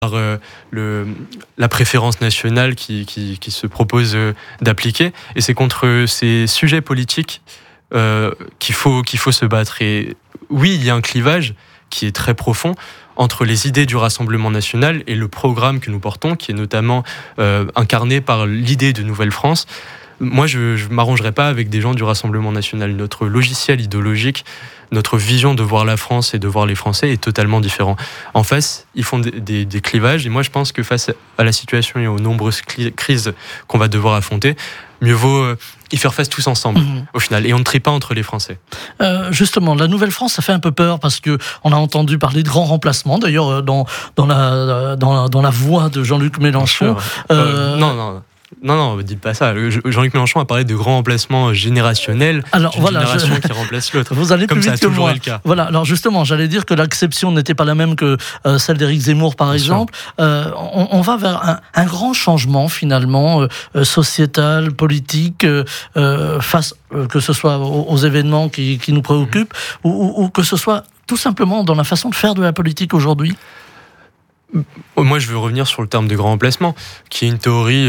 par la préférence nationale qui se propose d'appliquer. Et c'est contre ces sujets politiques qu'il faut se battre. Et oui, il y a un clivage qui est très profond entre les idées du Rassemblement national et le programme que nous portons, qui est notamment incarné par l'idée de Nouvelle France. Moi, je ne m'arrangerai pas avec des gens du Rassemblement national. Notre logiciel idéologique, notre vision de voir la France et de voir les Français est totalement différent. En face, ils font des clivages. Et moi, je pense que face à la situation et aux nombreuses crises qu'on va devoir affronter, mieux vaut y faire face tous ensemble, au final. Et on ne trie pas entre les Français. Justement, la Nouvelle-France, ça fait un peu peur parce qu'on a entendu parler de grands remplacements. D'ailleurs, dans la voix de Jean-Luc Mélenchon. Non, ne dites pas ça. Jean-Luc Mélenchon a parlé de grands remplacements générationnels. Alors, d'une génération qui remplace l'autre. Vous allez comme plus ça a vite que toujours moi. été le cas. Voilà. Alors justement, j'allais dire que l'acception n'était pas la même que celle d'Éric Zemmour, par exemple. On va vers un grand changement finalement sociétal, politique, face que ce soit aux événements qui nous préoccupent, ou que ce soit tout simplement dans la façon de faire de la politique aujourd'hui. Moi, je veux revenir sur le terme de grand remplacement, qui est une théorie.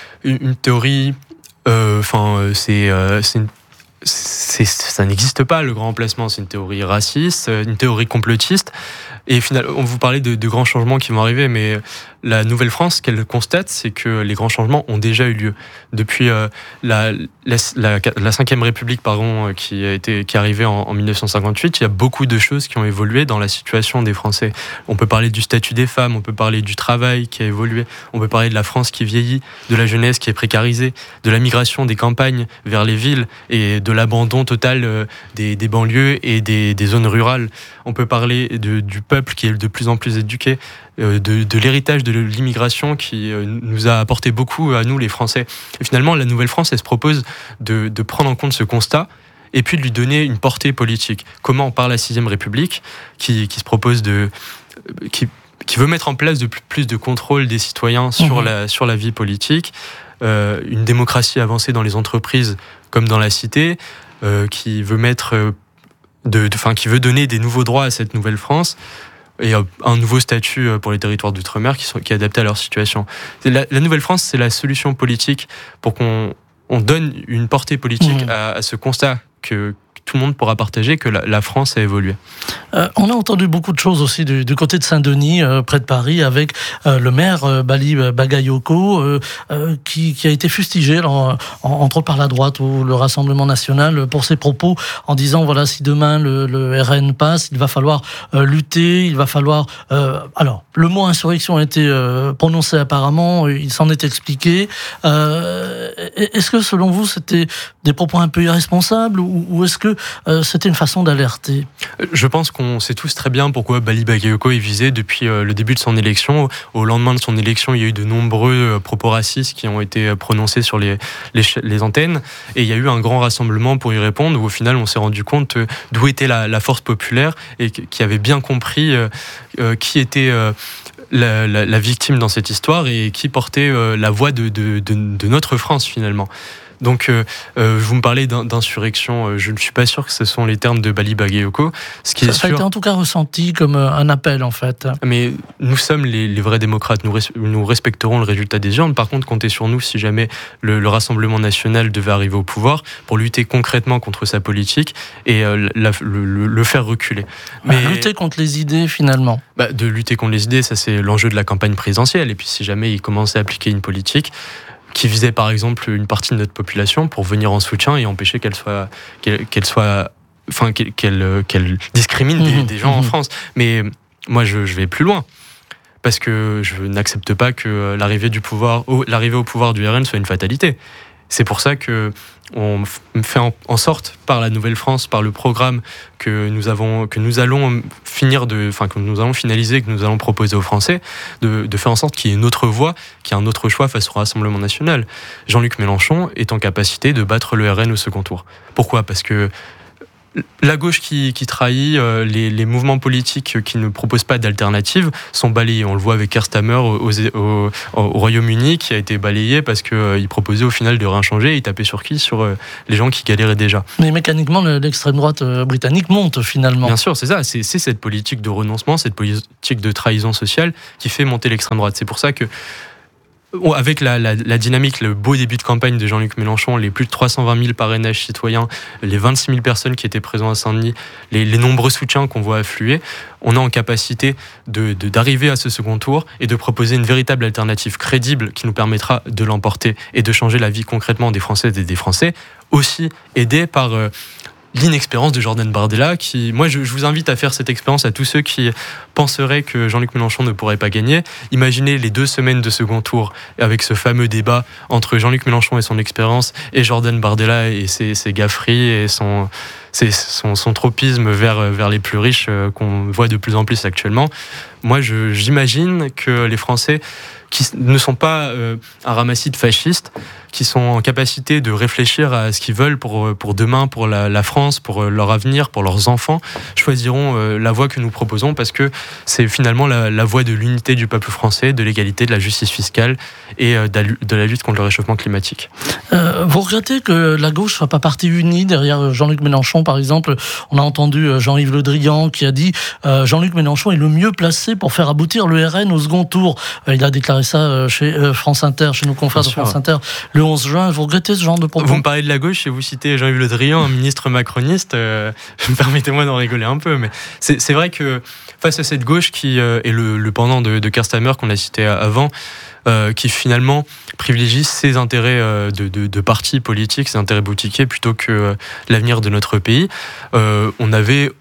Ça n'existe pas, le grand remplacement. C'est une théorie raciste, une théorie complotiste. Et finalement, on vous parlait de grands changements qui vont arriver, mais la Nouvelle-France, ce qu'elle constate, c'est que les grands changements ont déjà eu lieu. Depuis la 5e République, qui est arrivée en 1958, il y a beaucoup de choses qui ont évolué dans la situation des Français. On peut parler du statut des femmes, on peut parler du travail qui a évolué, on peut parler de la France qui vieillit, de la jeunesse qui est précarisée, de la migration des campagnes vers les villes et de l'abandon total des banlieues et des zones rurales. On peut parler du peuple qui est de plus en plus éduqué, de l'héritage de l'immigration qui nous a apporté beaucoup à nous les Français. Et finalement, la Nouvelle-France, elle se propose de prendre en compte ce constat et puis de lui donner une portée politique. Comment, par la 6e République, qui se propose qui veut mettre en place plus de contrôle des citoyens sur la vie politique, une démocratie avancée dans les entreprises comme dans la cité, qui veut qui veut donner des nouveaux droits à cette Nouvelle-France et un nouveau statut pour les territoires d'outre-mer qui est adapté à leur situation. La Nouvelle-France, c'est la solution politique pour qu'on donne une portée politique à ce constat que tout le monde pourra partager, que la France a évolué. On a entendu beaucoup de choses aussi du côté de Saint-Denis, près de Paris, avec le maire Bali Bagayoko, qui a été fustigé, entre autres par la droite ou le Rassemblement national, pour ses propos, en disant, voilà, si demain le RN passe, il va falloir lutter, il va falloir... alors, le mot insurrection a été prononcé apparemment, il s'en est expliqué. Est-ce que, selon vous, c'était des propos un peu irresponsables, ou est-ce que c'était une façon d'alerter ? Je pense qu'on sait tous très bien pourquoi Bali Bagayoko est visé depuis le début de son élection. Au lendemain de son élection, il y a eu de nombreux propos racistes qui ont été prononcés sur les antennes. Et il y a eu un grand rassemblement pour y répondre, où au final, on s'est rendu compte d'où était la force populaire et qui avait bien compris qui était la victime dans cette histoire et qui portait la voix de notre France, finalement. Donc, vous me parlez d'insurrection, je ne suis pas sûr que ce sont les termes de Bali Bagayoko. Ça a été en tout cas ressenti comme un appel, en fait. Mais nous sommes les vrais démocrates, nous respecterons le résultat des urnes. Par contre, comptez sur nous si jamais le Rassemblement national devait arriver au pouvoir pour lutter concrètement contre sa politique et le faire reculer. Lutter contre les idées, finalement. De lutter contre les idées, ça c'est l'enjeu de la campagne présidentielle. Et puis si jamais il commençait à appliquer une politique qui visait par exemple une partie de notre population pour venir en soutien et empêcher qu'elle discrimine des gens en France. Mais moi je vais plus loin, parce que je n'accepte pas que l'arrivée au pouvoir du RN soit une fatalité. C'est pour ça que on fait en sorte, par la Nouvelle-France, par le programme que nous allons finaliser, que nous allons proposer aux Français, de faire en sorte qu'il y ait une autre voie, qu'il y ait un autre choix face au Rassemblement national. Jean-Luc Mélenchon est en capacité de battre le RN au second tour. Pourquoi ? Parce que La gauche qui trahit, les mouvements politiques qui ne proposent pas d'alternative sont balayés. On le voit avec Keir Starmer au Royaume-Uni, qui a été balayé parce qu'il proposait au final de rien changer. Il tapait sur qui ? Sur les gens qui galéraient déjà. Mais mécaniquement, l'extrême droite britannique monte finalement. Bien sûr, c'est ça. C'est cette politique de renoncement, cette politique de trahison sociale qui fait monter l'extrême droite. C'est pour ça que avec la dynamique, le beau début de campagne de Jean-Luc Mélenchon, les plus de 320 000 parrainages citoyens, les 26 000 personnes qui étaient présentes à Saint-Denis, les nombreux soutiens qu'on voit affluer, on est en capacité d'arriver à ce second tour et de proposer une véritable alternative crédible qui nous permettra de l'emporter et de changer la vie concrètement des Françaises et des Français, aussi aidé par l'inexpérience de Jordan Bardella, moi je vous invite à faire cette expérience à tous ceux qui penseraient que Jean-Luc Mélenchon ne pourrait pas gagner. Imaginez les 2 semaines de second tour avec ce fameux débat entre Jean-Luc Mélenchon et son expérience et Jordan Bardella et ses gafferies et son tropisme vers les plus riches qu'on voit de plus en plus actuellement. Moi j'imagine que les Français qui ne sont pas un ramassis de fascistes, qui sont en capacité de réfléchir à ce qu'ils veulent pour demain, pour la France, pour leur avenir, pour leurs enfants, choisiront la voie que nous proposons parce que c'est finalement la voie de l'unité du peuple français, de l'égalité, de la justice fiscale et de la lutte contre le réchauffement climatique. Vous regrettez que la gauche ne soit pas partie unie derrière Jean-Luc Mélenchon, par exemple? On a entendu Jean-Yves Le Drian qui a dit Jean-Luc Mélenchon est le mieux placé pour faire aboutir le RN au second tour. Il a déclaré ça chez France Inter, chez nos confrères de France Inter, le 11 juin. Vous regrettez ce genre de propos? Vous me parlez de la gauche et vous citez Jean-Yves Le Drian, un ministre macroniste. Permettez-moi d'en rigoler un peu, mais c'est vrai que face à cette gauche qui est le pendant de Keir Starmer qu'on a cité avant, qui finalement privilégie ses intérêts de partis politiques, ses intérêts boutiquiers, plutôt que l'avenir de notre pays, on n'avait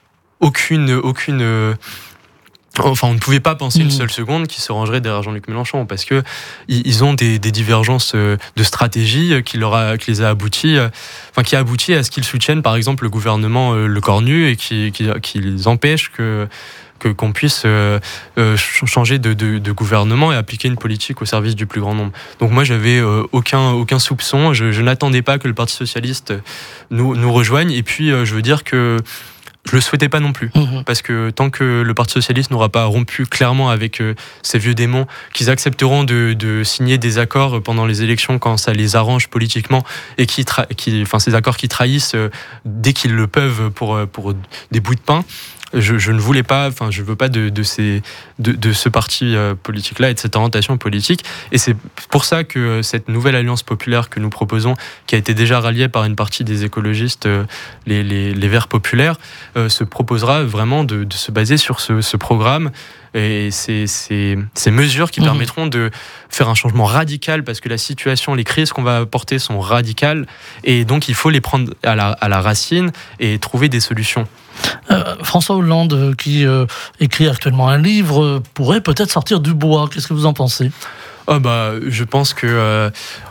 Enfin, on ne pouvait pas penser une seule seconde qu'ils se rangeraient derrière Jean-Luc Mélenchon parce que ils ont des divergences de stratégie qui a abouti à ce qu'ils soutiennent par exemple le gouvernement Le Cornu et qui les empêchent qu'on puisse changer de gouvernement et appliquer une politique au service du plus grand nombre. Donc moi, j'avais aucun soupçon. Je n'attendais pas que le Parti socialiste nous rejoigne. Et puis, je veux dire que je le souhaitais pas non plus, parce que tant que le Parti socialiste n'aura pas rompu clairement avec ces vieux démons, qu'ils accepteront de signer des accords pendant les élections quand ça les arrange politiquement, et ces accords qui trahissent dès qu'ils le peuvent pour des bouts de pain. Je ne voulais pas, je veux pas de ce parti politique-là et de cette orientation politique. Et c'est pour ça que cette nouvelle alliance populaire que nous proposons, qui a été déjà ralliée par une partie des écologistes, les Verts populaires, se proposera vraiment de se baser sur ce programme et ces mesures qui permettront de faire un changement radical, parce que la situation, les crises qu'on va apporter sont radicales, et donc il faut les prendre à la racine et trouver des solutions. François Hollande, qui écrit actuellement un livre, pourrait peut-être sortir du bois. Qu'est-ce que vous en pensez ? Je pense que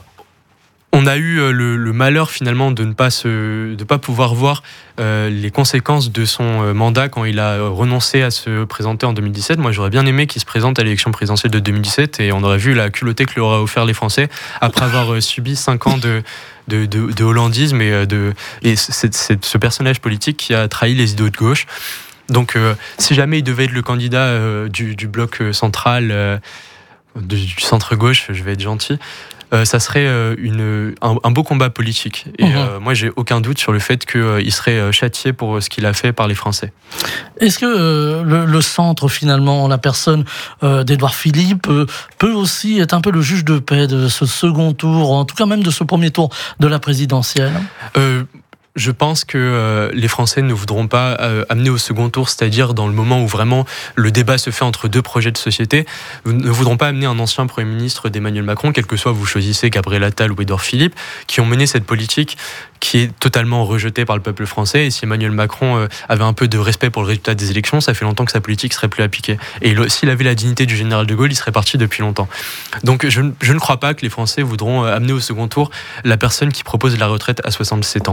on a eu le malheur finalement de ne pas pouvoir voir les conséquences de son mandat quand il a renoncé à se présenter en 2017. Moi, j'aurais bien aimé qu'il se présente à l'élection présidentielle de 2017 et on aurait vu la culottée que lui auraient offert les Français après avoir subi 5 ans de hollandisme et ce personnage politique qui a trahi les idéaux de gauche. Donc, si jamais il devait être le candidat du bloc central, du centre-gauche, je vais être gentil, ça serait un beau combat politique. Et moi, j'ai aucun doute sur le fait qu'il serait châtié pour ce qu'il a fait par les Français. Est-ce que le centre, finalement, la personne d'Édouard Philippe, peut aussi être un peu le juge de paix de ce second tour, en tout cas même de ce premier tour de la présidentielle ? Je pense que les Français ne voudront pas amener au second tour, c'est-à-dire dans le moment où vraiment le débat se fait entre deux projets de société, ne voudront pas amener un ancien Premier ministre d'Emmanuel Macron, quel que soit vous choisissez Gabriel Attal ou Édouard Philippe, qui ont mené cette politique qui est totalement rejetée par le peuple français. Et si Emmanuel Macron avait un peu de respect pour le résultat des élections, ça fait longtemps que sa politique serait plus appliquée. Et s'il avait la dignité du général de Gaulle, il serait parti depuis longtemps. Donc je ne crois pas que les Français voudront amener au second tour la personne qui propose la retraite à 67 ans. Parce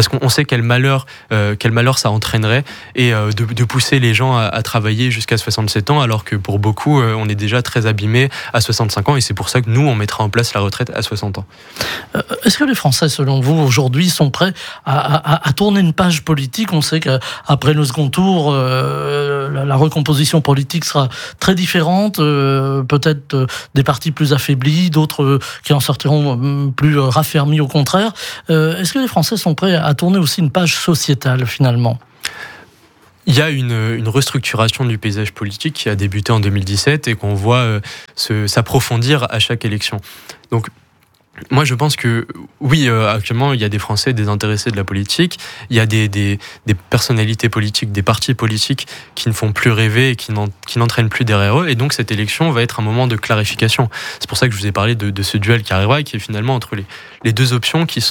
parce qu'on sait quel malheur ça entraînerait, et de pousser les gens à travailler jusqu'à 67 ans, alors que pour beaucoup, on est déjà très abîmés à 65 ans, et c'est pour ça que nous, on mettra en place la retraite à 60 ans. Est-ce que les Français, selon vous, aujourd'hui, sont prêts à tourner une page politique? On sait qu'après le second tour, la recomposition politique sera très différente, peut-être des partis plus affaiblis, d'autres qui en sortiront plus raffermis au contraire. Est-ce que les Français sont prêts à tourner aussi une page sociétale, finalement ? Il y a une restructuration du paysage politique qui a débuté en 2017 et qu'on voit s'approfondir à chaque élection. Donc, moi, je pense que oui, actuellement, il y a des Français désintéressés de la politique. Il y a des personnalités politiques, des partis politiques qui ne font plus rêver et qui n'entraînent plus derrière eux. Et donc, cette élection va être un moment de clarification. C'est pour ça que je vous ai parlé de ce duel qui arrivera, qui est finalement entre les deux options qui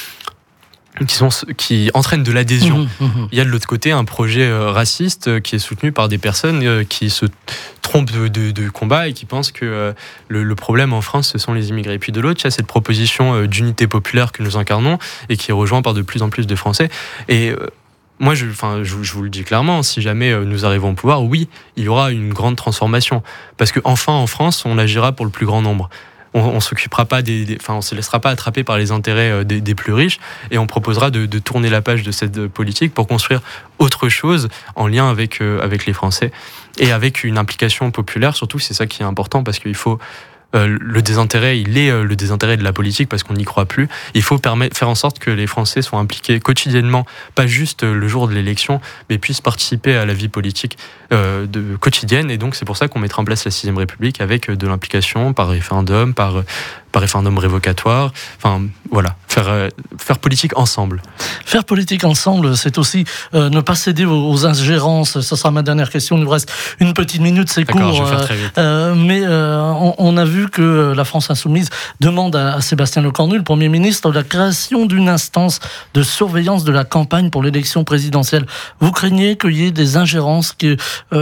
entraînent de l'adhésion. Il y a de l'autre côté un projet raciste qui est soutenu par des personnes qui se trompent de combat et qui pensent que le problème en France, ce sont les immigrés. Et puis de l'autre, il y a cette proposition d'unité populaire que nous incarnons et qui est rejointe par de plus en plus de Français. Et moi, je vous le dis clairement, si jamais nous arrivons au pouvoir, oui, il y aura une grande transformation. Parce qu'enfin, en France, on agira pour le plus grand nombre. On s'occupera pas on se laissera pas attraper par les intérêts des plus riches, et on proposera de tourner la page de cette politique pour construire autre chose en lien avec les Français et avec une implication populaire. Surtout, c'est ça qui est important, parce qu'il faut le désintérêt, il est le désintérêt de la politique parce qu'on n'y croit plus. Il faut faire en sorte que les Français soient impliqués quotidiennement, pas juste le jour de l'élection, mais puissent participer à la vie politique quotidienne. Et donc c'est pour ça qu'on mettra en place la 6ème République avec de l'implication par référendum, par référendum révocatoire. Enfin voilà, faire politique ensemble. Faire politique ensemble, c'est aussi ne pas céder aux ingérences. Ça sera ma dernière question. Il nous reste une petite minute, c'est court. Je vais faire très vite. Mais on a vu que la France Insoumise demande à Sébastien Lecornu, le Premier ministre, la création d'une instance de surveillance de la campagne pour l'élection présidentielle. Vous craignez qu'il y ait des ingérences, il y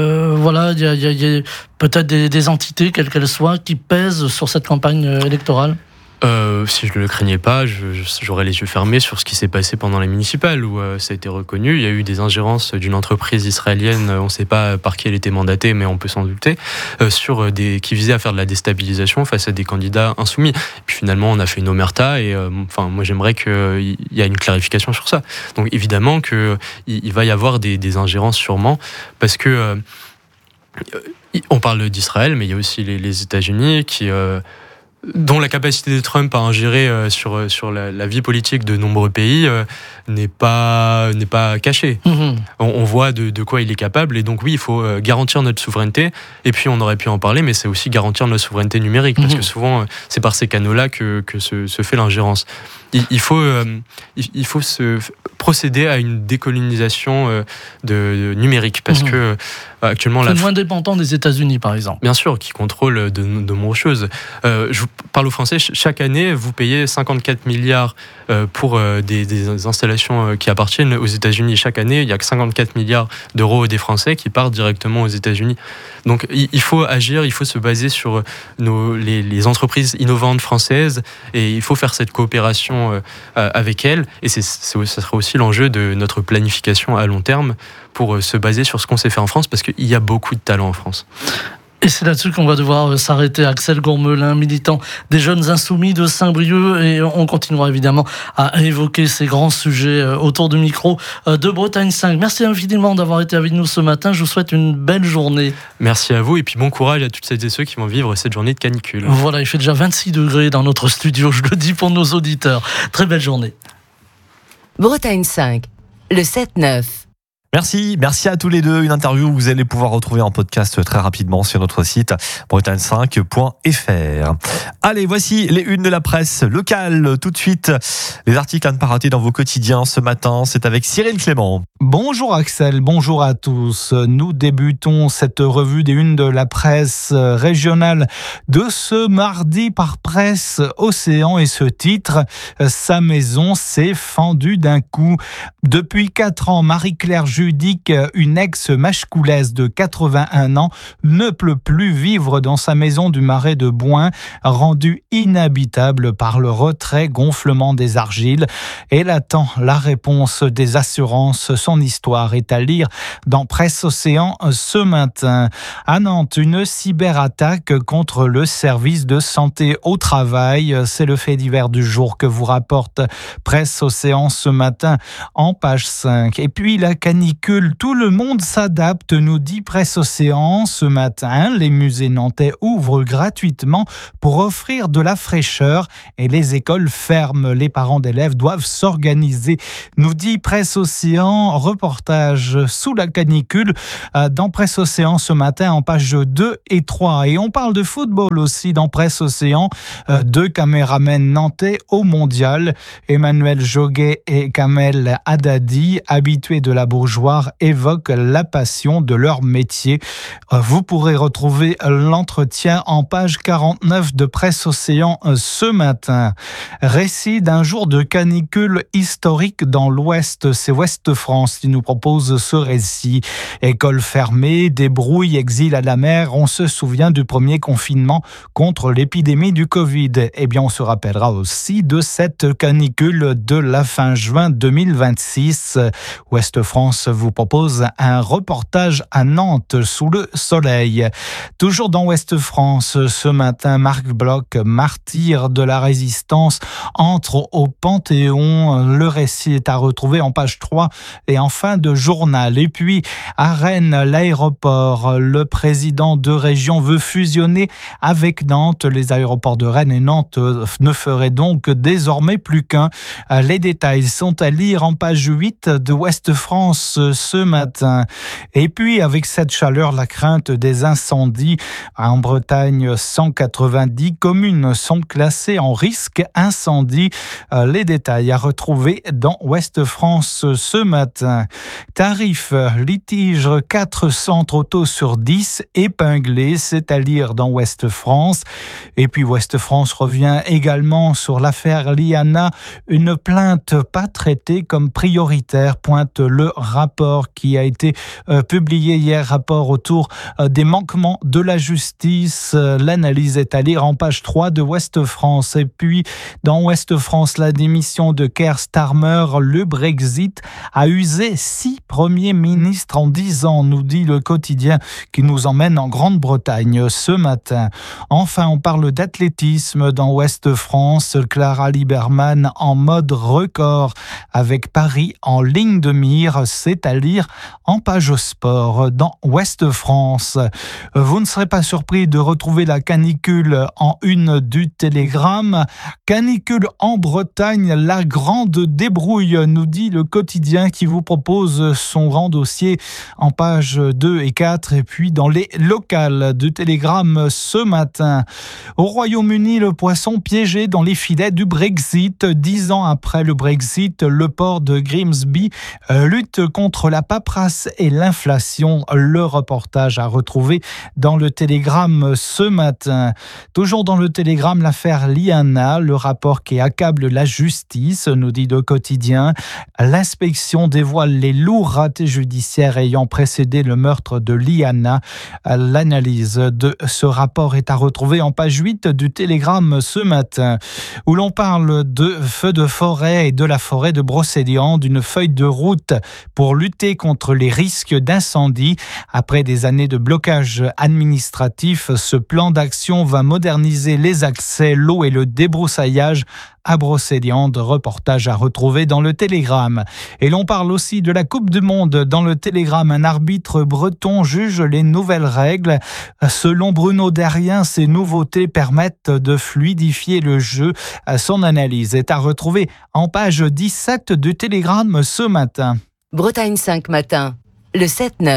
a peut-être des entités, quelles qu'elles soient, qui pèsent sur cette campagne électorale ? Si je ne le craignais pas, j'aurais les yeux fermés sur ce qui s'est passé pendant les municipales, où ça a été reconnu. Il y a eu des ingérences d'une entreprise israélienne, on ne sait pas par qui elle était mandatée, mais on peut s'en douter, qui visaient à faire de la déstabilisation face à des candidats insoumis. Puis finalement, on a fait une omerta, et moi j'aimerais qu'il y ait une clarification sur ça. Donc évidemment qu'il va y avoir des ingérences sûrement, parce que on parle d'Israël, mais il y a aussi les États-Unis dont la capacité de Trump à ingérer sur la vie politique de nombreux pays n'est pas cachée. On voit de quoi il est capable, et donc oui, il faut garantir notre souveraineté. Et puis on aurait pu en parler, mais c'est aussi garantir notre souveraineté numérique, parce que souvent c'est par ces canaux-là que se fait l'ingérence. Il faut procéder à une décolonisation numérique, parce que actuellement c'est moins dépendant des États-Unis, par exemple. Bien sûr, qui contrôlent de nombreuses choses. Je vous parle aux Français. Chaque année, vous payez 54 milliards pour des installations qui appartiennent aux États-Unis. Chaque année, il y a que 54 milliards d'euros des Français qui partent directement aux États-Unis. Donc, il faut agir, il faut se baser sur les entreprises innovantes françaises, et il faut faire cette coopération avec elles. Et ça sera aussi l'enjeu de notre planification à long terme, pour se baser sur ce qu'on sait faire en France, parce qu'il y a beaucoup de talent en France. Et c'est là-dessus qu'on va devoir s'arrêter. Axel Gourmelin, militant des Jeunes Insoumis de Saint-Brieuc, et on continuera évidemment à évoquer ces grands sujets autour du micro de Bretagne 5. Merci infiniment d'avoir été avec nous ce matin. Je vous souhaite une belle journée. Merci à vous, et puis bon courage à toutes celles et ceux qui vont vivre cette journée de canicule. Voilà, il fait déjà 26 degrés dans notre studio, je le dis pour nos auditeurs. Très belle journée. Bretagne 5, le 7-9. Merci à tous les deux. Une interview que vous allez pouvoir retrouver en podcast très rapidement sur notre site bretagne5.fr. Allez, voici les unes de la presse locale. Tout de suite, les articles à ne pas rater dans vos quotidiens ce matin. C'est avec Cyril Clément. Bonjour Axel, bonjour à tous. Nous débutons cette revue des unes de la presse régionale de ce mardi par Presse Océan, et ce titre: sa maison s'est fendue d'un coup. Depuis 4 ans, Marie-Claire Judic, une ex-machcoulaise de 81 ans, ne peut plus vivre dans sa maison du Marais de Boin, rendue inhabitable par le retrait gonflement des argiles. Elle attend la réponse des assurances. Son histoire est à lire dans Presse Océan ce matin. À Nantes, une cyberattaque contre le service de santé au travail. C'est le fait divers du jour que vous rapporte Presse Océan ce matin en page 5. Et puis la canicule, tout le monde s'adapte, nous dit Presse Océan ce matin. Les musées nantais ouvrent gratuitement pour offrir de la fraîcheur et les écoles ferment. Les parents d'élèves doivent s'organiser, nous dit Presse Océan. Reportage sous la canicule dans Presse Océan ce matin en page 2 et 3. Et on parle de football aussi dans Presse Océan. Deux caméramens nantais au mondial, Emmanuel Joguet et Kamel Haddadi, habitués de la Beaujoire, évoquent la passion de leur métier. Vous pourrez retrouver l'entretien en page 49 de Presse Océan ce matin. Récit d'un jour de canicule historique dans l'Ouest. C'est Ouest France qui nous propose ce récit. École fermée, débrouille, exil à la mer. On se souvient du premier confinement contre l'épidémie du Covid. Eh bien, on se rappellera aussi de cette canicule de la fin juin 2026. Ouest France vous propose un reportage à Nantes sous le soleil. Toujours dans Ouest France, ce matin, Marc Bloch, martyr de la résistance, entre au Panthéon. Le récit est à retrouver en page 3 et en fin de journal. Et puis, à Rennes, l'aéroport, le président de région veut fusionner avec Nantes. Les aéroports de Rennes et Nantes ne feraient donc désormais plus qu'un. Les détails sont à lire en page 8 de Ouest France ce matin. Et puis, avec cette chaleur, la crainte des incendies. En Bretagne, 190 communes sont classées en risque incendie. Les détails à retrouver dans Ouest France ce matin. Tarif, litige, 4 centres auto sur 10 épinglés. C'est à lire dans Ouest France. Et puis Ouest France revient également sur l'affaire Liana. Une plainte pas traitée comme prioritaire, pointe le rapport qui a été publié hier, rapport autour des manquements de la justice. L'analyse est à lire en page 3 de Ouest France. Et puis dans Ouest France, la démission de Keir Starmer, le Brexit a usé 6 premiers ministres en 10 ans, nous dit le quotidien qui nous emmène en Grande-Bretagne ce matin. Enfin, on parle d'athlétisme dans Ouest France. Clara Lieberman en mode record avec Paris en ligne de mire. C'est à lire en page sport dans Ouest France. Vous ne serez pas surpris de retrouver la canicule en une du Télégramme. Canicule en Bretagne, la grande débrouille, nous dit le quotidien qui vous propose son grand dossier en page 2 et 4. Et puis dans les locales du Télégramme ce matin. Au Royaume-Uni, le poisson piégé dans les filets du Brexit. 10 ans après le Brexit, le port de Grimsby lutte contre la paperasse et l'inflation. Le reportage à retrouver dans le Télégramme ce matin. Toujours dans le Télégramme, l'affaire Liana, le rapport qui accable la justice, nous dit le quotidien. L'inspection dévoile les lourds ratés judiciaires ayant précédé le meurtre de Liana. L'analyse de ce rapport est à retrouver en page 8 du Télégramme ce matin, où l'on parle de feux de forêt et de la forêt de Brocéliande, d'une feuille de route pour lutter contre les risques d'incendie. Après des années de blocage administratif, ce plan d'action va moderniser les accès, l'eau et le débroussaillage à Brocéliande. Reportage à retrouver dans le Télégramme. Et l'on parle aussi de la Coupe du Monde dans le Télégramme. Un arbitre breton juge les nouvelles règles. Selon Bruno Derrien, ces nouveautés permettent de fluidifier le jeu. Son analyse est à retrouver en page 17 du Télégramme ce matin. Bretagne 5 matin, le 7-9.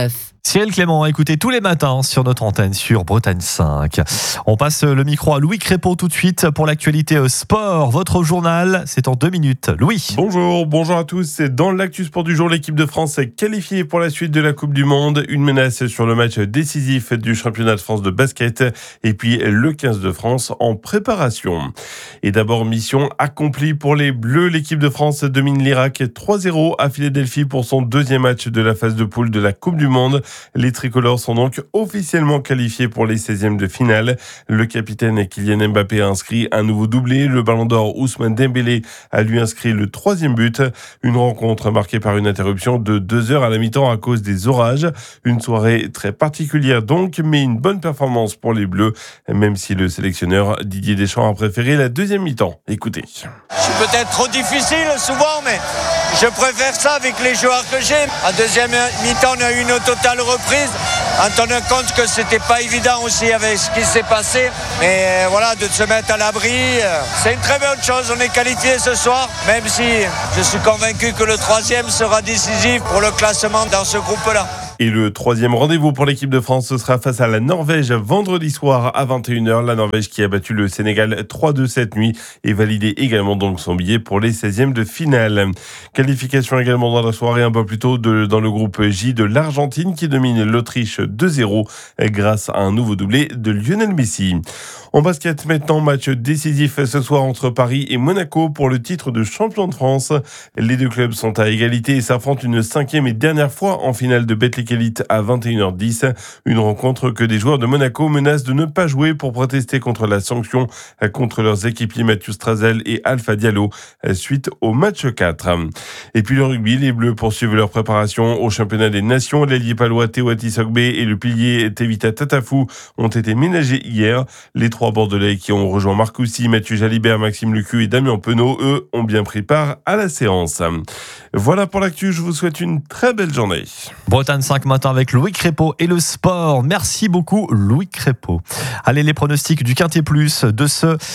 Cyril Clément, écoutez tous les matins sur notre antenne sur Bretagne 5. On passe le micro à Louis Crépeau tout de suite pour l'actualité sport. Votre journal, c'est en 2 minutes. Louis. Bonjour à tous. C'est dans l'actu sport du jour, l'équipe de France est qualifiée pour la suite de la Coupe du Monde. Une menace sur le match décisif du championnat de France de basket. Et puis le 15 de France en préparation. Et d'abord, mission accomplie pour les Bleus. L'équipe de France domine l'Irak 3-0 à Philadelphie pour son deuxième match de la phase de poule de la Coupe du Monde. Les tricolores sont donc officiellement qualifiés pour les 16e de finale. Le capitaine Kylian Mbappé a inscrit un nouveau doublé. Le ballon d'or Ousmane Dembélé a lui inscrit le 3e but. Une rencontre marquée par une interruption de 2 heures à la mi-temps à cause des orages. Une soirée très particulière donc, mais une bonne performance pour les Bleus, même si le sélectionneur Didier Deschamps a préféré la deuxième mi-temps. Écoutez. Je suis peut-être trop difficile souvent, mais je préfère ça avec les joueurs que j'ai. En deuxième mi-temps, on a eu une totale reprise, en tenant compte que c'était pas évident aussi avec ce qui s'est passé. Mais voilà, de se mettre à l'abri, c'est une très bonne chose. On est qualifié ce soir, même si je suis convaincu que le 3e sera décisif pour le classement dans ce groupe-là. Et le 3e rendez-vous pour l'équipe de France, ce sera face à la Norvège vendredi soir à 21h. La Norvège qui a battu le Sénégal 3-2 cette nuit et validé également donc son billet pour les 16e de finale. Qualification également dans la soirée un peu plus tôt dans le groupe J de l'Argentine qui domine l'Autriche 2-0 grâce à un nouveau doublé de Lionel Messi. En basket maintenant, match décisif ce soir entre Paris et Monaco pour le titre de champion de France. Les deux clubs sont à égalité et s'affrontent une 5e et dernière fois en finale de Betclic Elite à 21h10. Une rencontre que des joueurs de Monaco menacent de ne pas jouer pour protester contre la sanction contre leurs équipiers Mathieu Strazel et Alpha Diallo suite au match 4. Et puis le rugby, les Bleus poursuivent leur préparation au championnat des nations. L'ailier palois Teouati Sogbe et le pilier Tevita Tatafou ont été ménagés hier. Les 3 Bordelais qui ont rejoint Marcoussis, Mathieu Jalibert, Maxime Lucu et Damien Penaud, eux, ont bien pris part à la séance. Voilà pour l'actu, je vous souhaite une très belle journée. Bretagne 5 matin avec Louis Crépeau et le sport. Merci beaucoup Louis Crépeau. Allez, les pronostics du Quintet Plus de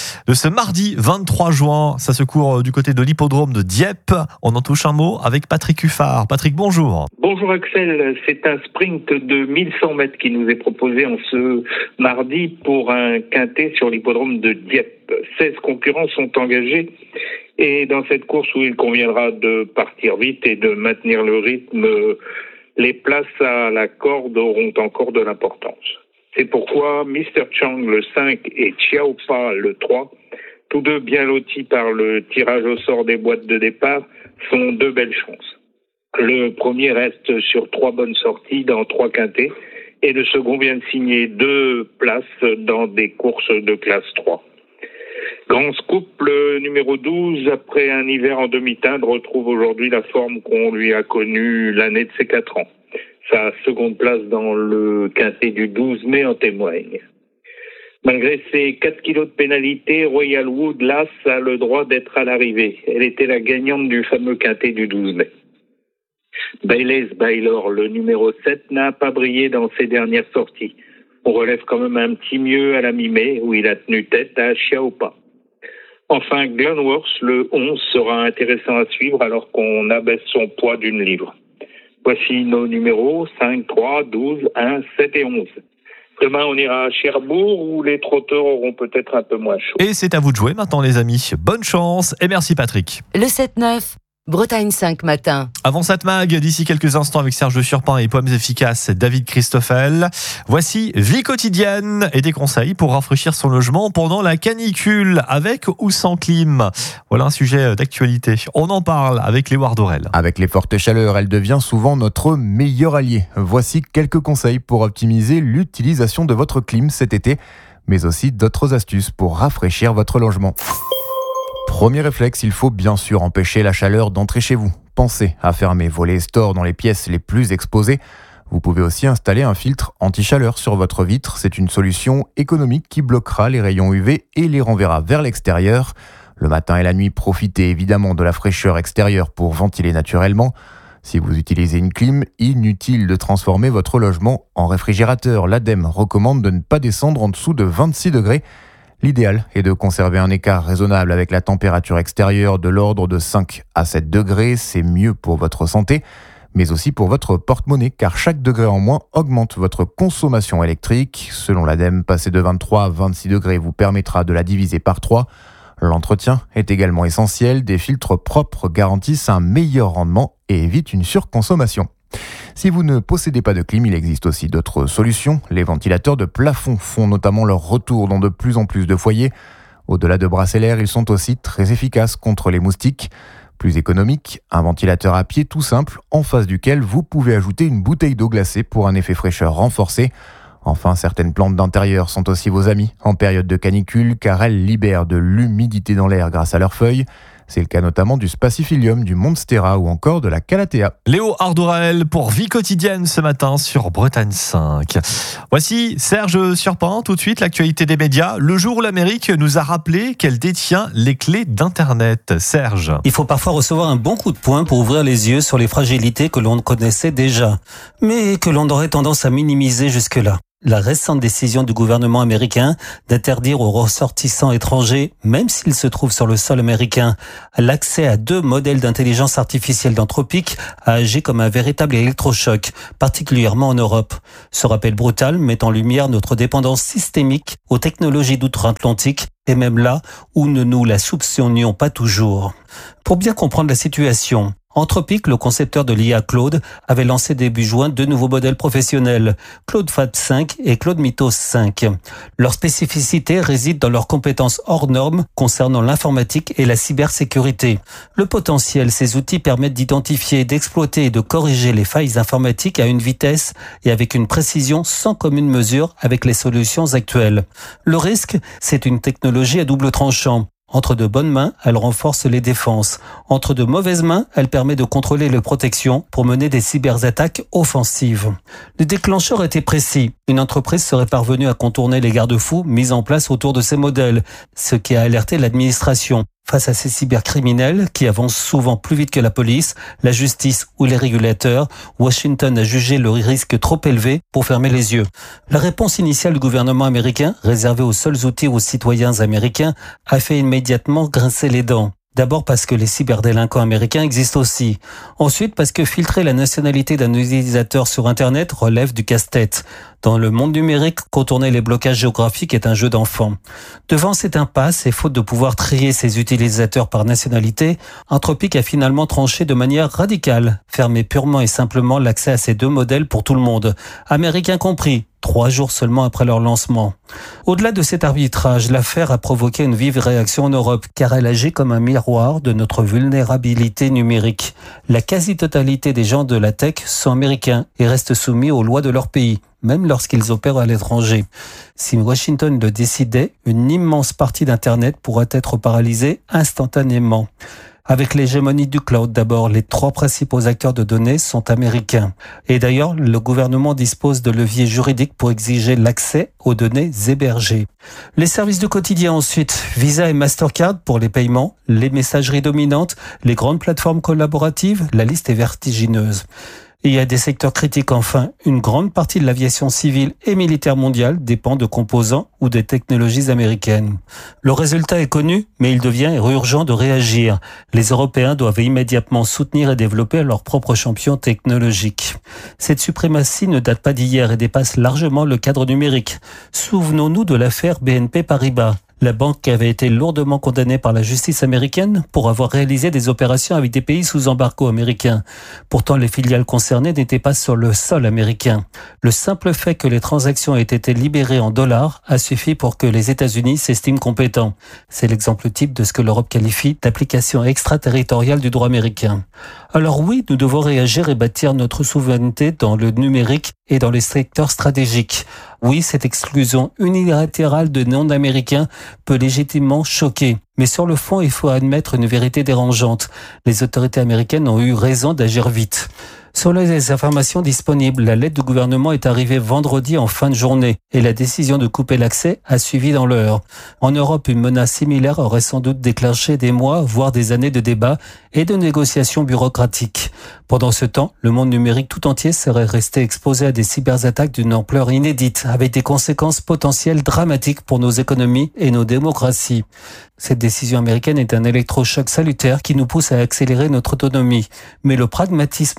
ce mardi 23 juin. Ça se court du côté de l'hippodrome de Dieppe. On en touche un mot avec Patrick Huffard. Patrick, bonjour. Bonjour Axel, c'est un sprint de 1100 mètres qui nous est proposé en ce mardi pour un quintet sur l'hippodrome de Dieppe. 16 concurrents sont engagés et dans cette course où il conviendra de partir vite et de maintenir le rythme, les places à la corde auront encore de l'importance. C'est pourquoi Mr. Chang le 5 et Chiaopa le 3, tous deux bien lotis par le tirage au sort des boîtes de départ, sont 2 belles chances. Le premier reste sur 3 bonnes sorties dans 3 quintets et le second vient de signer 2 places dans des courses de classe 3. Grand Scoop, le numéro 12, après un hiver en demi-teinte, retrouve aujourd'hui la forme qu'on lui a connue l'année de ses 4 ans. Sa seconde place dans le quintet du 12 mai en témoigne. Malgré ses 4 kilos de pénalité, Royal Wood, l'As, a le droit d'être à l'arrivée. Elle était la gagnante du fameux quintet du 12 mai. Baylis Baylor, le numéro 7, n'a pas brillé dans ses dernières sorties. On relève quand même un petit mieux à la mi-mai, où il a tenu tête à Chiaopa. Enfin, Glenworth, le 11, sera intéressant à suivre alors qu'on abaisse son poids d'1 livre. Voici nos numéros 5, 3, 12, 1, 7 et 11. Demain, on ira à Cherbourg où les trotteurs auront peut-être un peu moins chaud. Et c'est à vous de jouer maintenant les amis. Bonne chance et merci Patrick. Le 7-9, Bretagne 5 matin. Avant cette mag, d'ici quelques instants avec Serge Surpin et Pommes Efficaces, David Christoffel. Voici Vie quotidienne et des conseils pour rafraîchir son logement pendant la canicule, avec ou sans clim. Voilà un sujet d'actualité. On en parle avec Léo Ardorel. Avec les fortes chaleurs, elle devient souvent notre meilleur allié. Voici quelques conseils pour optimiser l'utilisation de votre clim cet été, mais aussi d'autres astuces pour rafraîchir votre logement. Premier réflexe, il faut bien sûr empêcher la chaleur d'entrer chez vous. Pensez à fermer volets et stores dans les pièces les plus exposées. Vous pouvez aussi installer un filtre anti-chaleur sur votre vitre. C'est une solution économique qui bloquera les rayons UV et les renverra vers l'extérieur. Le matin et la nuit, profitez évidemment de la fraîcheur extérieure pour ventiler naturellement. Si vous utilisez une clim, inutile de transformer votre logement en réfrigérateur. L'ADEME recommande de ne pas descendre en dessous de 26 degrés. L'idéal est de conserver un écart raisonnable avec la température extérieure de l'ordre de 5 à 7 degrés. C'est mieux pour votre santé. mais aussi pour votre porte-monnaie, car chaque degré en moins augmente votre consommation électrique. Selon l'ADEME, passer de 23 à 26 degrés vous permettra de la diviser par 3. L'entretien est également essentiel. Des filtres propres garantissent un meilleur rendement et évitent une surconsommation. Si vous ne possédez pas de clim, il existe aussi d'autres solutions. Les ventilateurs de plafond font notamment leur retour dans de plus en plus de foyers. Au-delà de brasser l'air, ils sont aussi très efficaces contre les moustiques. Plus économique, un ventilateur à pied tout simple, en face duquel vous pouvez ajouter une bouteille d'eau glacée pour un effet fraîcheur renforcé. Enfin, certaines plantes d'intérieur sont aussi vos amies en période de canicule, car elles libèrent de l'humidité dans l'air grâce à leurs feuilles. C'est le cas notamment du Spacifilium, du Monstera ou encore de la Calathea. Léo Ardorael pour Vie Quotidienne ce matin sur Bretagne 5. Voici Serge Surpin, tout de suite l'actualité des médias. Le jour où l'Amérique nous a rappelé qu'elle détient les clés d'Internet. Serge. Il faut parfois recevoir un bon coup de poing pour ouvrir les yeux sur les fragilités que l'on connaissait déjà, mais que l'on aurait tendance à minimiser jusque-là. La récente décision du gouvernement américain d'interdire aux ressortissants étrangers, même s'ils se trouvent sur le sol américain, l'accès à 2 modèles d'intelligence artificielle d'Anthropic a agi comme un véritable électrochoc, particulièrement en Europe. Ce rappel brutal met en lumière notre dépendance systémique aux technologies d'outre-Atlantique, et même là où ne nous la soupçonnions pas toujours. Pour bien comprendre la situation, Anthropic, le concepteur de l'IA Claude, avait lancé début juin 2 nouveaux modèles professionnels, Claude Fab 5 et Claude Mythos 5. Leur spécificité réside dans leurs compétences hors normes concernant l'informatique et la cybersécurité. Le potentiel, ces outils permettent d'identifier, d'exploiter et de corriger les failles informatiques à une vitesse et avec une précision sans commune mesure avec les solutions actuelles. Le risque, c'est une technologie à double tranchant. Entre de bonnes mains, elle renforce les défenses. Entre de mauvaises mains, elle permet de contrôler les protections pour mener des cyberattaques offensives. Le déclencheur était précis. Une entreprise serait parvenue à contourner les garde-fous mis en place autour de ces modèles, ce qui a alerté l'administration. Face à ces cybercriminels qui avancent souvent plus vite que la police, la justice ou les régulateurs, Washington a jugé le risque trop élevé pour fermer les yeux. La réponse initiale du gouvernement américain, réservée aux seuls outils aux citoyens américains, a fait immédiatement grincer les dents. D'abord parce que les cyberdélinquants américains existent aussi. Ensuite parce que filtrer la nationalité d'un utilisateur sur Internet relève du casse-tête. Dans le monde numérique, contourner les blocages géographiques est un jeu d'enfant. Devant cette impasse et faute de pouvoir trier ses utilisateurs par nationalité, Anthropic a finalement tranché de manière radicale, fermer purement et simplement l'accès à ces 2 modèles pour tout le monde, américains compris. 3 jours seulement après leur lancement. Au-delà de cet arbitrage, l'affaire a provoqué une vive réaction en Europe, car elle agit comme un miroir de notre vulnérabilité numérique. La quasi-totalité des gens de la tech sont américains et restent soumis aux lois de leur pays, même lorsqu'ils opèrent à l'étranger. Si Washington le décidait, une immense partie d'Internet pourrait être paralysée instantanément. Avec l'hégémonie du cloud, d'abord, les 3 principaux acteurs de données sont américains. Et d'ailleurs, le gouvernement dispose de leviers juridiques pour exiger l'accès aux données hébergées. Les services du quotidien ensuite, Visa et Mastercard pour les paiements, les messageries dominantes, les grandes plateformes collaboratives, la liste est vertigineuse. Et il y a des secteurs critiques enfin. Une grande partie de l'aviation civile et militaire mondiale dépend de composants ou des technologies américaines. Le résultat est connu, mais il devient urgent de réagir. Les Européens doivent immédiatement soutenir et développer leurs propres champions technologiques. Cette suprématie ne date pas d'hier et dépasse largement le cadre numérique. Souvenons-nous de l'affaire BNP Paribas. La banque avait été lourdement condamnée par la justice américaine pour avoir réalisé des opérations avec des pays sous embargo américain. Pourtant, les filiales concernées n'étaient pas sur le sol américain. Le simple fait que les transactions aient été libérées en dollars a suffi pour que les États-Unis s'estiment compétents. C'est l'exemple type de ce que l'Europe qualifie d'application extraterritoriale du droit américain. Alors oui, nous devons réagir et bâtir notre souveraineté dans le numérique et dans les secteurs stratégiques. Oui, cette exclusion unilatérale de non-américains peut légitimement choquer. Mais sur le fond, il faut admettre une vérité dérangeante. Les autorités américaines ont eu raison d'agir vite. Sur les informations disponibles, la lettre du gouvernement est arrivée vendredi en fin de journée et la décision de couper l'accès a suivi dans l'heure. En Europe, une menace similaire aurait sans doute déclenché des mois, voire des années de débats et de négociations bureaucratiques. Pendant ce temps, le monde numérique tout entier serait resté exposé à des cyberattaques d'une ampleur inédite, avec des conséquences potentielles dramatiques pour nos économies et nos démocraties. Cette décision américaine est un électrochoc salutaire qui nous pousse à accélérer notre autonomie. Mais le pragmatisme et la vitesse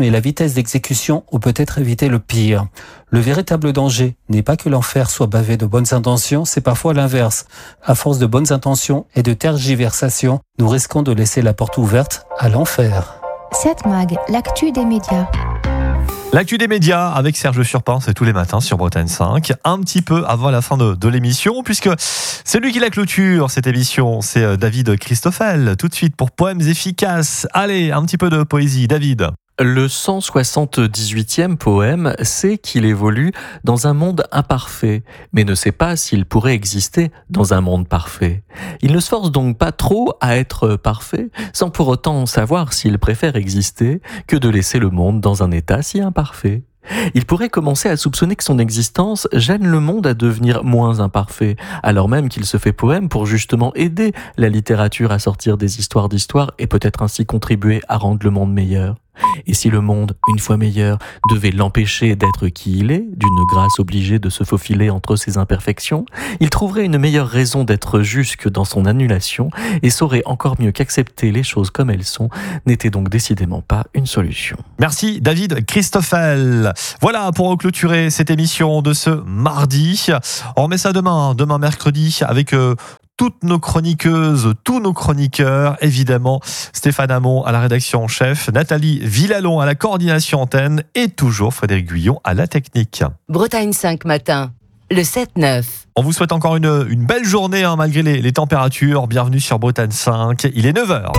vitesse d'exécution ou peut-être éviter le pire. Le véritable danger n'est pas que l'enfer soit bavé de bonnes intentions, c'est parfois l'inverse. À force de bonnes intentions et de tergiversations, nous risquons de laisser la porte ouverte à l'enfer. 7 Mag, l'actu des médias. L'actu des médias avec Serge Surpin, c'est tous les matins sur Bretagne 5, un petit peu avant la fin de l'émission, puisque c'est lui qui la clôture, cette émission, c'est David Christoffel. Tout de suite pour Poèmes efficaces. Allez, un petit peu de poésie, David. Le 178e poème sait qu'il évolue dans un monde imparfait, mais ne sait pas s'il pourrait exister dans un monde parfait. Il ne se force donc pas trop à être parfait, sans pour autant savoir s'il préfère exister que de laisser le monde dans un état si imparfait. Il pourrait commencer à soupçonner que son existence gêne le monde à devenir moins imparfait, alors même qu'il se fait poème pour justement aider la littérature à sortir des histoires d'histoire et peut-être ainsi contribuer à rendre le monde meilleur. Et si le monde, une fois meilleur, devait l'empêcher d'être qui il est, d'une grâce obligée de se faufiler entre ses imperfections, il trouverait une meilleure raison d'être jusque dans son annulation et saurait encore mieux qu'accepter les choses comme elles sont n'était donc décidément pas une solution. Merci David Christoffel. Voilà pour clôturer cette émission de ce mardi. On remet ça demain mercredi avec toutes nos chroniqueuses, tous nos chroniqueurs, évidemment, Stéphane Hamon à la rédaction en chef, Nathalie Villalon à la coordination antenne et toujours Frédéric Guyon à la technique. Bretagne 5 matin, le 7-9. On vous souhaite encore une belle journée malgré les températures. Bienvenue sur Bretagne 5, il est 9h.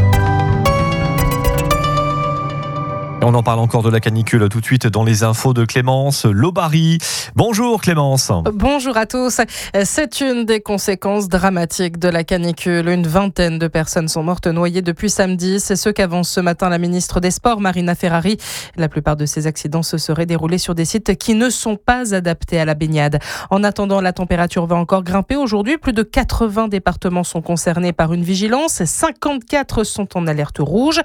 On en parle encore de la canicule tout de suite dans les infos de Clémence Lobary. Bonjour Clémence. Bonjour à tous. C'est une des conséquences dramatiques de la canicule. Une vingtaine de personnes sont mortes noyées depuis samedi. C'est ce qu'avance ce matin la ministre des Sports, Marina Ferrari. La plupart de ces accidents se seraient déroulés sur des sites qui ne sont pas adaptés à la baignade. En attendant, la température va encore grimper aujourd'hui. Plus de 80 départements sont concernés par une vigilance. 54 sont en alerte rouge,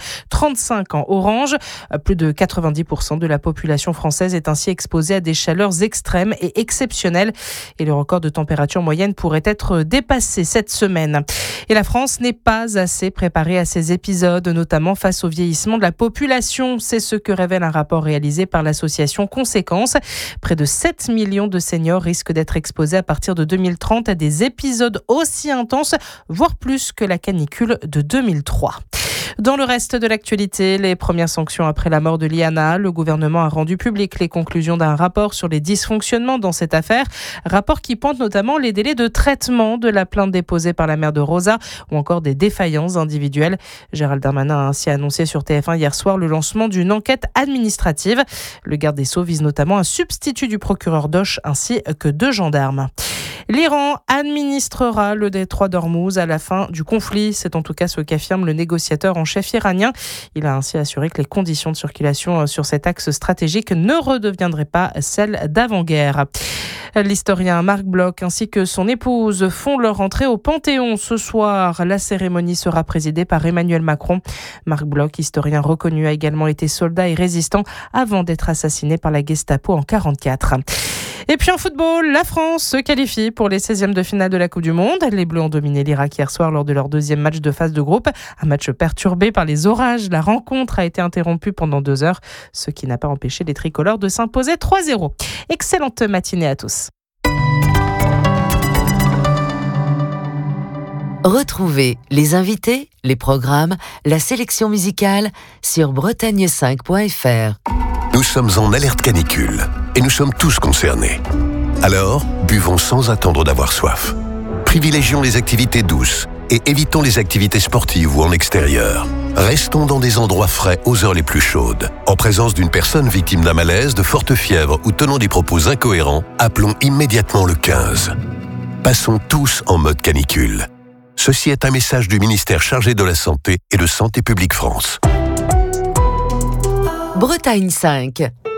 35 en orange. Plus de 90% de la population française est ainsi exposée à des chaleurs extrêmes et exceptionnelles. Et le record de température moyenne pourrait être dépassé cette semaine. Et la France n'est pas assez préparée à ces épisodes, notamment face au vieillissement de la population. C'est ce que révèle un rapport réalisé par l'association Conséquences. Près de 7 millions de seniors risquent d'être exposés à partir de 2030 à des épisodes aussi intenses, voire plus que la canicule de 2003. Dans le reste de l'actualité, les premières sanctions après la mort de Liana, le gouvernement a rendu public les conclusions d'un rapport sur les dysfonctionnements dans cette affaire. Rapport qui pointe notamment les délais de traitement de la plainte déposée par la mère de Rosa ou encore des défaillances individuelles. Gérald Darmanin a ainsi annoncé sur TF1 hier soir le lancement d'une enquête administrative. Le garde des Sceaux vise notamment un substitut du procureur d'Auch ainsi que 2 gendarmes. L'Iran administrera le détroit d'Ormuz à la fin du conflit. C'est en tout cas ce qu'affirme le négociateur en chef iranien. Il a ainsi assuré que les conditions de circulation sur cet axe stratégique ne redeviendraient pas celles d'avant-guerre. L'historien Marc Bloch ainsi que son épouse font leur entrée au Panthéon ce soir. La cérémonie sera présidée par Emmanuel Macron. Marc Bloch, historien reconnu, a également été soldat et résistant avant d'être assassiné par la Gestapo en 1944. Et puis en football, la France se qualifie pour les 16e de finale de la Coupe du Monde. Les Bleus ont dominé l'Irak hier soir lors de leur 2e match de phase de groupe. Un match perturbé par les orages. La rencontre a été interrompue pendant 2 heures, ce qui n'a pas empêché les tricolores de s'imposer 3-0. Excellente matinée à tous. Retrouvez les invités, les programmes, la sélection musicale sur bretagne5.fr. Nous sommes en alerte canicule et nous sommes tous concernés. Alors, buvons sans attendre d'avoir soif. Privilégions les activités douces et évitons les activités sportives ou en extérieur. Restons dans des endroits frais aux heures les plus chaudes. En présence d'une personne victime d'un malaise, de forte fièvre ou tenant des propos incohérents, appelons immédiatement le 15. Passons tous en mode canicule. Ceci est un message du ministère chargé de la Santé et de Santé publique France. Bretagne 5.